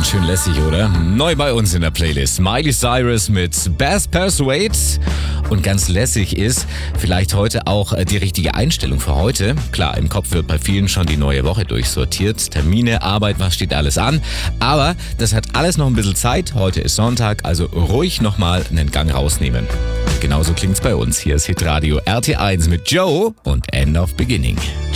Schön lässig, oder? Neu bei uns in der Playlist. Miley Cyrus mit Best Persuade. Und ganz lässig ist vielleicht heute auch die richtige Einstellung für heute. Klar, im Kopf wird bei vielen schon die neue Woche durchsortiert. Termine, Arbeit, was steht alles an. Aber das hat alles noch ein bisschen Zeit. Heute ist Sonntag, also ruhig nochmal einen Gang rausnehmen. Genauso klingt's bei uns. Hier ist Hitradio RT1 mit Joe und End of Beginning.